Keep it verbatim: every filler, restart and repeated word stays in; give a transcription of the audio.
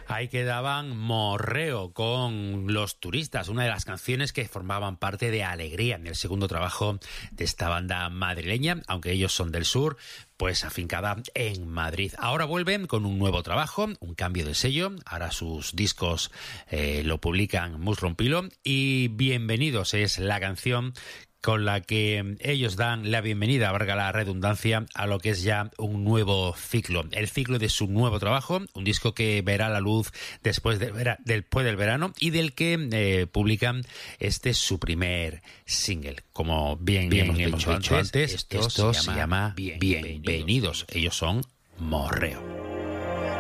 Ahí quedaban Morreo con Los Turistas, una de las canciones que formaban parte de Alegría, el segundo trabajo de esta banda madrileña, aunque ellos son del sur, pues afincada en Madrid. Ahora vuelven con un nuevo trabajo, un cambio de sello. Ahora sus discos eh, lo publican Mus Rompilo, y Bienvenidos es la canción con la que ellos dan la bienvenida, valga la redundancia, a lo que es ya un nuevo ciclo. El ciclo de su nuevo trabajo, un disco que verá la luz después, de vera, después del verano, y del que eh, publican este su primer single. Como bien, bien hemos, hemos dicho, dicho antes, esto, esto se llama, se llama Bienvenidos. Bienvenidos. Ellos son Morreo.